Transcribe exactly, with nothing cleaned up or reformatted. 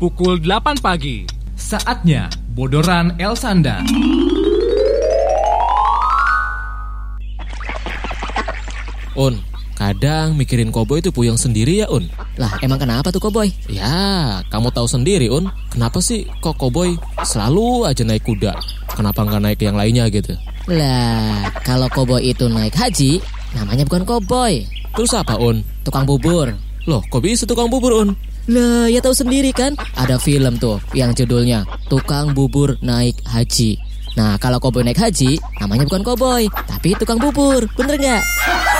pukul delapan pagi. Saatnya Bodoran Elsanda. Un, kadang mikirin koboi itu puyeng sendiri ya, Un. Lah, emang kenapa tuh koboi? Ya, kamu tahu sendiri, Un. Kenapa sih kok koboi selalu aja naik kuda? Kenapa nggak naik yang lainnya gitu? Lah, kalau koboi itu naik haji, namanya bukan koboi. Terus apa, Un? Tukang bubur. Loh, kok bisa tukang bubur, Un? Lah, ya tahu sendiri kan, ada film tuh yang judulnya Tukang Bubur Naik Haji. Nah, kalau koboi naik haji, namanya bukan koboi, tapi tukang bubur. Bener nggak?